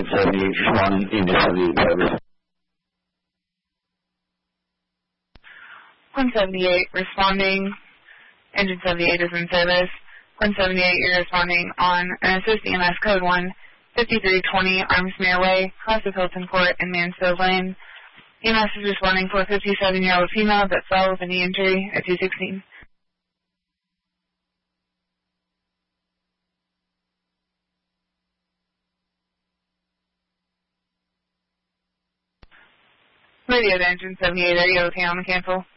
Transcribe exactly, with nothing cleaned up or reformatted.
Engine seventy-eight responding, Engine seventy-eight service. one seventy-eight responding, Engine seventy-eight is in service. one seventy-eight, you're responding on an assist E M S code one, fifty-three twenty Armsmere Way, cross of Hilton Court and Mansfield Lane. E M S is responding for a fifty-seven-year-old female that fell with a knee injury at two sixteen. Radio to Engine seventy-eight, are you okay on the cancel?